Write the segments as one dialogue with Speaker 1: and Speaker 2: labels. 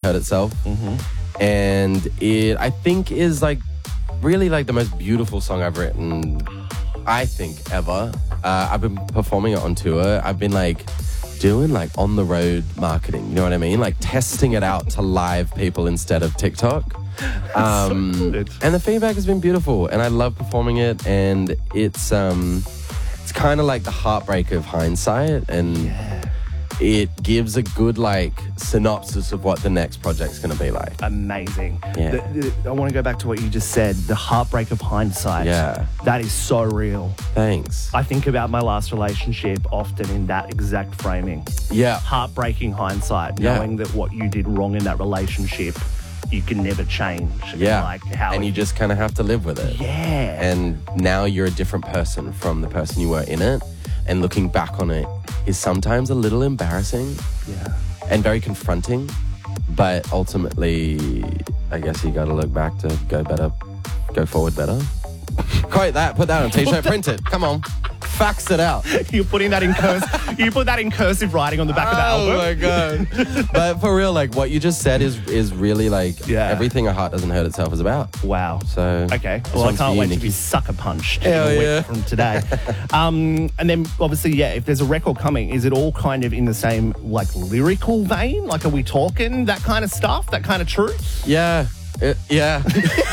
Speaker 1: Hurt Itself. And it, I think, is like really like the most beautiful song I've written, I think, ever. I've been performing it on tour. I've been like doing like on the road marketing, you know what I mean? Like testing it out to live people instead of TikTok. And the feedback has been beautiful, and I love performing it. And it's kind of like the heartbreak of hindsight, and it gives a good like synopsis of what the next project's going to be like.
Speaker 2: Amazing.
Speaker 1: Yeah.
Speaker 2: I want to go back to what you just said, the heartbreak of hindsight.
Speaker 1: Yeah.
Speaker 2: That is so real.
Speaker 1: Thanks.
Speaker 2: I think about my last relationship often in that exact framing.
Speaker 1: Yeah.
Speaker 2: Heartbreaking hindsight,
Speaker 1: Yeah.
Speaker 2: knowing that what you did wrong in that relationship, you can never change.
Speaker 1: Yeah.
Speaker 2: Like how
Speaker 1: and you just kind of have to live with it.
Speaker 2: Yeah.
Speaker 1: And now you're a different person from the person you were in it. And looking back on it is sometimes a little embarrassing.
Speaker 2: Yeah.
Speaker 1: And very confronting. But ultimately, I guess you got to look back to go forward better. Quote that, put that on a t-shirt, print it. Come on. Fax it out.
Speaker 2: You're putting that in you put that in cursive writing on the back of the album.
Speaker 1: Oh my God. But for real, like what you just said is really like everything a heart doesn't hurt itself is about.
Speaker 2: Wow.
Speaker 1: So
Speaker 2: okay. Well, I can't wait to be sucker punched in a week from today. And then obviously, if there's a record coming, is it all kind of in the same like lyrical vein? Like, are we talking that kind of stuff, that kind of truth?
Speaker 1: Yeah. Yeah.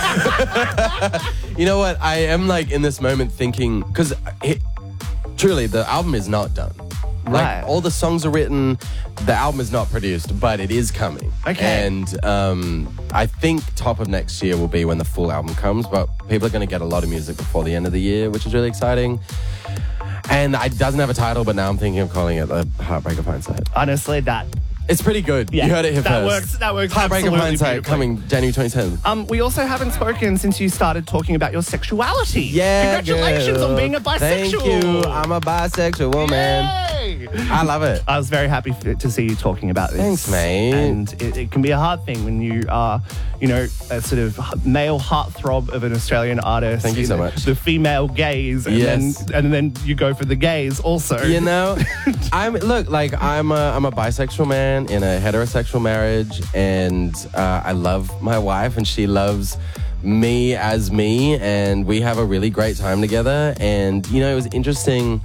Speaker 1: You know what? I am like in this moment thinking, because truly the album is not done.
Speaker 2: Right.
Speaker 1: Like all the songs are written, the album is not produced, but it is coming.
Speaker 2: Okay.
Speaker 1: And I think top of next year will be when the full album comes, but people are going to get a lot of music before the end of the year, which is really exciting. And it doesn't have a title, but now I'm thinking of calling it The Heartbreak of Hindsight.
Speaker 2: Honestly,
Speaker 1: it's pretty good.
Speaker 2: Yeah,
Speaker 1: you heard it here first.
Speaker 2: That works.
Speaker 1: Heartbreak of Hindsight
Speaker 2: beautifully.
Speaker 1: coming January 27th.
Speaker 2: We also haven't spoken since you started talking about your sexuality.
Speaker 1: Yeah,
Speaker 2: congratulations on being a bisexual.
Speaker 1: Thank you. I'm a bisexual man.
Speaker 2: Yay!
Speaker 1: I love it.
Speaker 2: I was very happy to see you talking about this.
Speaker 1: Thanks, mate.
Speaker 2: And it can be a hard thing when you are, a sort of male heartthrob of an Australian artist.
Speaker 1: Thank you so much.
Speaker 2: The female gaze, and then you go for the gays also.
Speaker 1: You know, I'm a bisexual man in a heterosexual marriage, and I love my wife, and she loves me as me, and we have a really great time together. And it was interesting.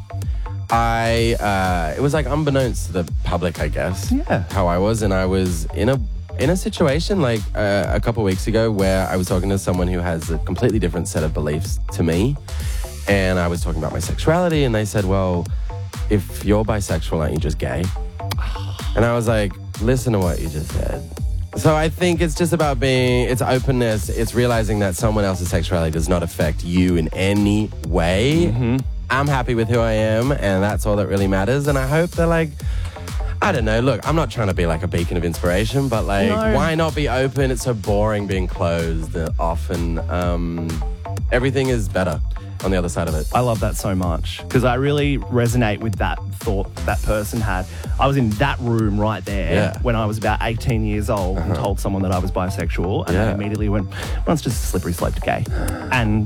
Speaker 1: It was like unbeknownst to the public, I guess, how I was. And I was in a situation like a couple of weeks ago where I was talking to someone who has a completely different set of beliefs to me. And I was talking about my sexuality, and they said, well, if you're bisexual, aren't you just gay? And I was like, listen to what you just said. So I think it's just about it's openness. It's realizing that someone else's sexuality does not affect you in any way. Mm-hmm. I'm happy with who I am, and that's all that really matters. And I hope they're I don't know. Look, I'm not trying to be like a beacon of inspiration, but why not be open? It's so boring being closed often. Everything is better on the other side of it.
Speaker 2: I love that so much because I really resonate with that thought that person had. I was in that room right there when I was about 18 years old and told someone that I was bisexual, and I immediately went, well, it's just a slippery slope to gay. And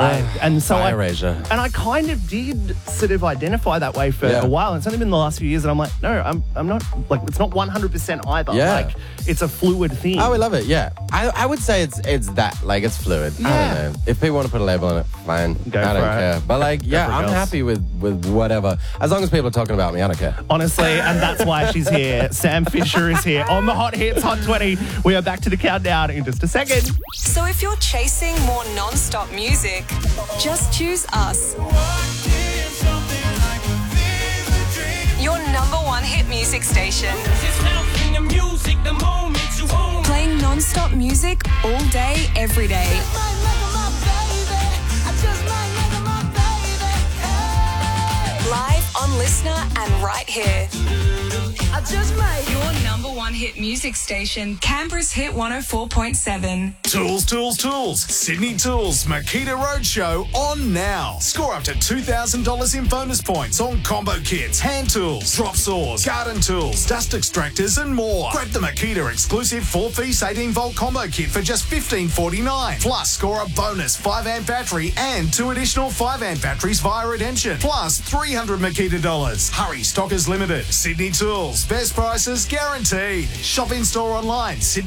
Speaker 2: I kind of did sort of identify that way for a while. And it's only been the last few years that I'm like, no, I'm not, like, it's not 100% either.
Speaker 1: Yeah.
Speaker 2: Like, it's a fluid thing.
Speaker 1: Oh, we love it, yeah. I would say it's that, like, it's fluid.
Speaker 2: Yeah.
Speaker 1: I don't know. If people want to put a label on it, fine. I don't care. But, like, I'm happy with whatever. As long as people are talking about me, I don't care.
Speaker 2: Honestly, and that's why she's here. Sam Fisher is here on the Hot Hits Hot 20. We are back to the countdown in just a second.
Speaker 3: So if you're chasing more non-stop music, just choose us. Your number one hit music station. Playing non-stop music all day, every day. Live on Listener and right here. Your number one hit music station, Canberra's Hit 104.7.
Speaker 4: Tools. Sydney Tools Makita Roadshow on now. Score up to $2,000 in bonus points on combo kits, hand tools, drop saws, garden tools, dust extractors and more. Grab the Makita exclusive 4-piece 18-volt combo kit for just $15.49. Plus, score a bonus 5-amp battery and 2 additional 5-amp batteries via redemption. Plus, $300 Makita dollars. Hurry, stock is limited. Sydney Tools. Best prices guaranteed. Shop in store online.